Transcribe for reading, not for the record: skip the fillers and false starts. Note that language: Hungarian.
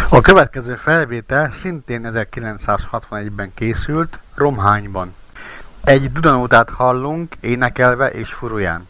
A következő felvétel szintén 1961-ben készült, Romhányban. Egy Dudanótát hallunk énekelve és furuján.